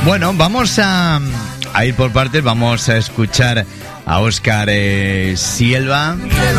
Bueno, vamos a ir por partes. Vamos a escuchar a Óscar Silva,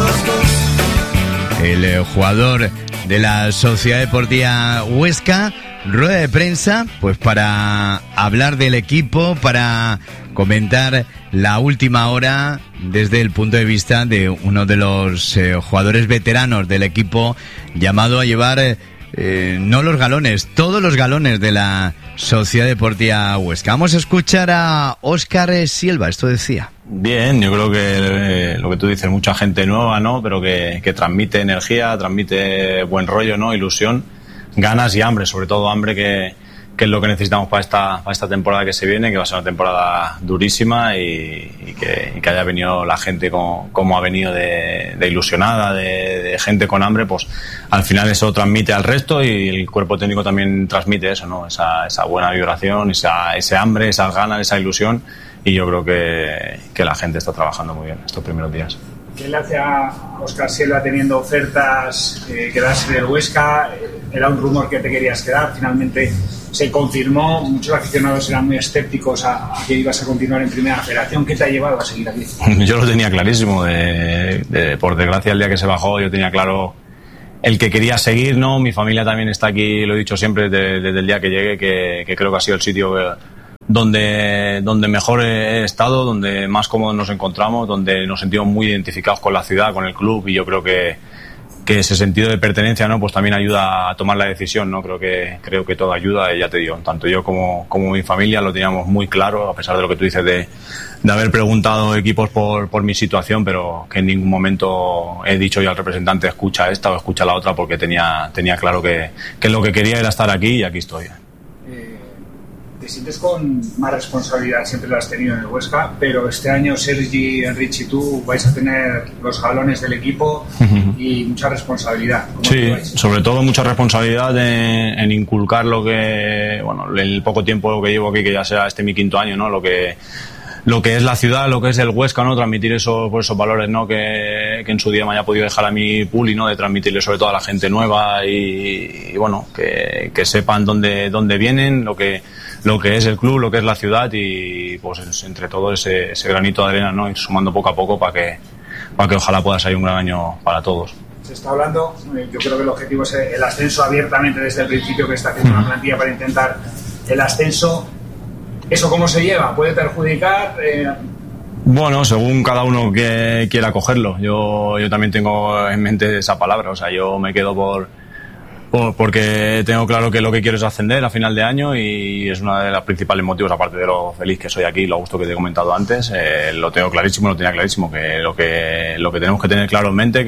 el jugador de la Sociedad Deportiva Huesca. Rueda de prensa, pues para hablar del equipo, para comentar la última hora desde el punto de vista de uno de los jugadores veteranos del equipo, llamado a llevar no los galones, todos los galones de la Sociedad Deportiva Huesca. Vamos a escuchar a Óscar Silva. Esto decía. Bien, yo creo que lo que tú dices, mucha gente nueva, ¿no? Pero que transmite energía, transmite buen rollo, ¿no? Ilusión, ganas y hambre, sobre todo hambre, que es lo que necesitamos para esta temporada que se viene, que va a ser una temporada durísima y que haya venido la gente como ha venido de ilusionada, de gente con hambre, pues al final eso transmite al resto y el cuerpo técnico también transmite eso, ¿no? Esa buena vibración, ese hambre, esas ganas, esa ilusión, y yo creo que la gente está trabajando muy bien estos primeros días. ¿Qué le hace a Óscar Silva teniendo ofertas, quedarse del Huesca? Era un rumor que te querías quedar, finalmente se confirmó. Muchos aficionados eran muy escépticos a que ibas a continuar en Primera Federación. ¿Qué te ha llevado a seguir aquí? Yo lo tenía clarísimo, por desgracia el día que se bajó yo tenía claro el que quería seguir, ¿no? Mi familia también está aquí, lo he dicho siempre desde el día que llegué, que creo que ha sido el sitio donde mejor he estado, donde más cómodos nos encontramos, donde nos sentimos muy identificados con la ciudad, con el club, y yo creo que ese sentido de pertenencia, ¿no? Pues también ayuda a tomar la decisión, ¿no? Creo que todo ayuda, y ya te digo, tanto yo como mi familia lo teníamos muy claro, a pesar de lo que tú dices de haber preguntado equipos por mi situación, pero que en ningún momento he dicho yo al representante escucha esta o escucha la otra, porque tenía claro que lo que quería era estar aquí, y aquí estoy. Te sientes con más responsabilidad, siempre la has tenido en el Huesca, pero este año Sergi, Enrich y tú vais a tener los galones del equipo y mucha responsabilidad. Sí, sobre todo mucha responsabilidad en inculcar lo que, bueno, el poco tiempo que llevo aquí, que ya sea mi quinto año, ¿no? Lo que es la ciudad, lo que es el Huesca, ¿no? Transmitir esos valores, ¿no? Que en su día me haya podido dejar a mi Puli, ¿no? De transmitirle sobre todo a la gente nueva y bueno, que sepan dónde vienen, lo que es el club, lo que es la ciudad, y pues entre todo ese granito de arena, ¿no? Ir sumando poco a poco para que ojalá pueda salir un gran año para todos. Se está hablando, yo creo que el objetivo es el ascenso abiertamente desde el principio, que está haciendo una plantilla para intentar el ascenso. ¿Eso cómo se lleva? ¿Puede perjudicar? Bueno, según cada uno que quiera cogerlo. Yo también tengo en mente esa palabra, o sea, yo me quedo porque tengo claro que lo que quiero es ascender a final de año, y es uno de los principales motivos, aparte de lo feliz que soy aquí, lo a gusto que te he comentado antes, lo tengo clarísimo, lo tenía clarísimo, que lo que tenemos que tener claro en mente,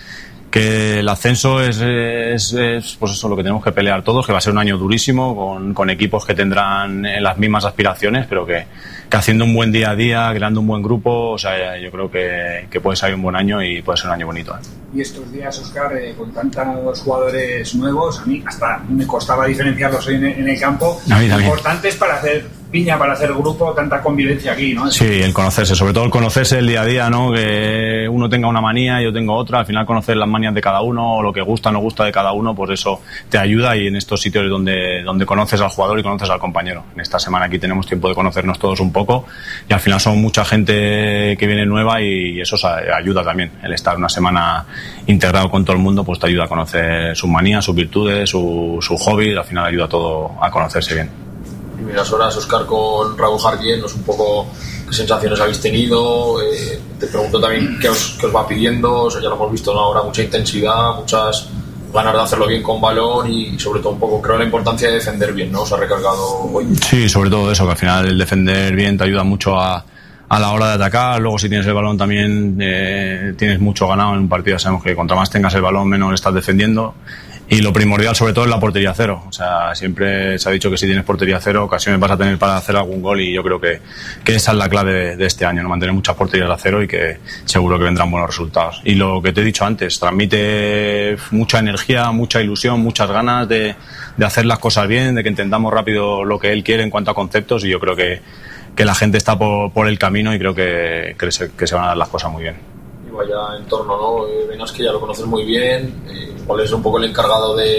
que el ascenso es pues eso, lo que tenemos que pelear todos, que va a ser un año durísimo, con equipos que tendrán las mismas aspiraciones, pero que haciendo un buen día a día, creando un buen grupo, o sea, yo creo que puede salir un buen año y puede ser un año bonito. Y estos días, Óscar, con tantos jugadores nuevos, a mí hasta me costaba diferenciarlos en el campo, importantes para hacer piña, para hacer grupo, tanta convivencia aquí, ¿no? Sí, el conocerse, sobre todo el conocerse el día a día, ¿no? Que uno tenga una manía, yo tengo otra, al final conocer las manías de cada uno, o lo que gusta o no gusta de cada uno, pues eso te ayuda, y en estos sitios donde conoces al jugador y conoces al compañero. En esta semana aquí tenemos tiempo de conocernos todos un poco, y al final son mucha gente que viene nueva, y eso ayuda también. El estar una semana integrado con todo el mundo, pues te ayuda a conocer sus manías, sus virtudes, sus hobbies, al final ayuda a todo a conocerse bien. Primeras horas, Óscar, con Raúl Jardín, no sé un poco qué sensaciones habéis tenido, te pregunto también qué os va pidiendo, o sea, ya lo hemos visto, ¿no? Ahora mucha intensidad, muchas ganas de hacerlo bien con balón, y sobre todo un poco creo la importancia de defender bien, ¿no? Os ha recargado hoy. Sí, sobre todo eso, que al final el defender bien te ayuda mucho a la hora de atacar. Luego si tienes el balón también tienes mucho ganado en un partido. Sabemos que contra más tengas el balón menos estás defendiendo, y lo primordial sobre todo es la portería cero. O sea, siempre se ha dicho que si tienes portería cero, ocasiones vas a tener para hacer algún gol, y yo creo que esa es la clave de este año, ¿no? Mantener muchas porterías a cero, y que seguro que vendrán buenos resultados. Y lo que te he dicho antes, transmite mucha energía, mucha ilusión, muchas ganas de hacer las cosas bien, de que entendamos rápido lo que él quiere en cuanto a conceptos, y yo creo que la gente está por el camino, y creo que se van a dar las cosas muy bien. Y vaya entorno, ¿no? Venas, que ya lo conoces muy bien, ¿cuál es un poco el encargado de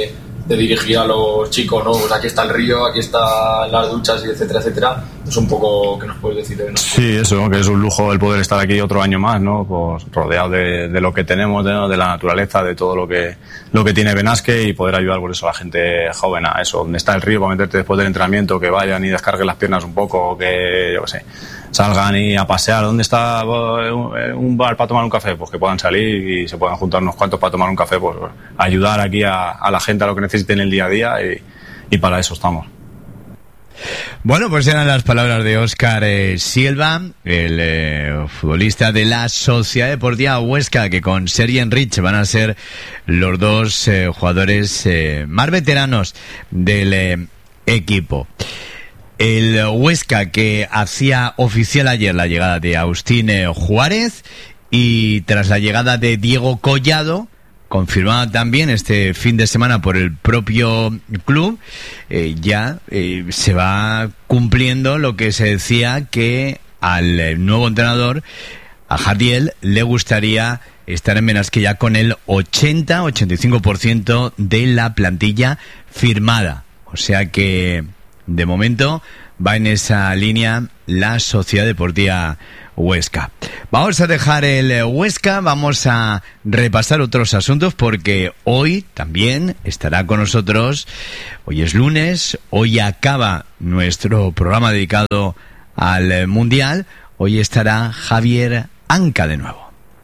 dirigir a los chicos, ¿no? Pues aquí está el río, aquí están las duchas, y etcétera, etcétera. Es un poco, ¿qué nos puedes decir de Benasque? Sí, eso, que es un lujo el poder estar aquí otro año más, ¿no? Pues rodeado de lo que tenemos, de la naturaleza, de todo lo que tiene Benasque, y poder ayudar por eso a la gente joven a eso, donde está el río, para meterte después del entrenamiento, que vayan y descarguen las piernas un poco, que yo qué sé, salgan y a pasear. ¿Dónde está un bar para tomar un café? Pues que puedan salir y se puedan juntar unos cuantos para tomar un café, pues ayudar aquí a la gente a lo que necesiten en el día a día, y para eso estamos. Bueno, pues eran las palabras de Óscar Silva, el futbolista de la Sociedad Deportiva Huesca, que con Sergi Enrich van a ser los dos jugadores más veteranos del equipo. El Huesca, que hacía oficial ayer la llegada de Agustín Juárez, y tras la llegada de Diego Collado, confirmada también este fin de semana por el propio club, se va cumpliendo lo que se decía, que al nuevo entrenador, a Jardiel, le gustaría estar en Benasque ya con el 80-85% de la plantilla firmada. O sea que, de momento, va en esa línea la Sociedad Deportiva Huesca. Vamos a dejar el Huesca, vamos a repasar otros asuntos, porque hoy también estará con nosotros, hoy es lunes, hoy acaba nuestro programa dedicado al Mundial, hoy estará Javier Anca de nuevo.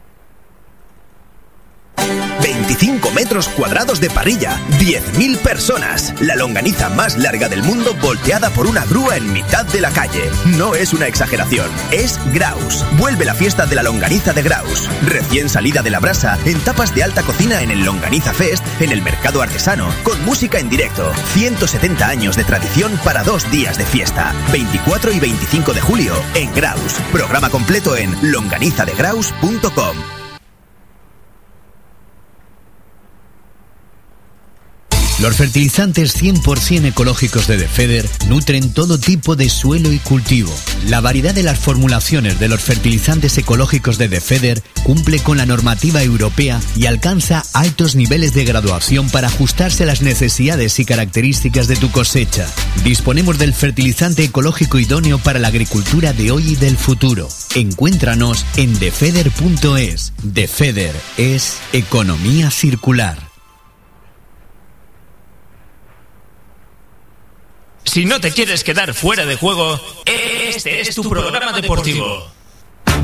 25 metros cuadrados de parrilla, 10.000 personas. La longaniza más larga del mundo volteada por una grúa en mitad de la calle. No es una exageración, es Graus. Vuelve la fiesta de la longaniza de Graus. Recién salida de la brasa, en tapas de alta cocina en el Longaniza Fest, en el Mercado Artesano, con música en directo. 170 años de tradición para 2 días de fiesta. 24 y 25 de julio, en Graus. Programa completo en longanizadegraus.com. Los fertilizantes 100% ecológicos de Defeder nutren todo tipo de suelo y cultivo. La variedad de las formulaciones de los fertilizantes ecológicos de Defeder cumple con la normativa europea y alcanza altos niveles de graduación para ajustarse a las necesidades y características de tu cosecha. Disponemos del fertilizante ecológico idóneo para la agricultura de hoy y del futuro. Encuéntranos en defeder.es. Defeder es economía circular. Si no te quieres quedar fuera de juego, este es tu programa deportivo.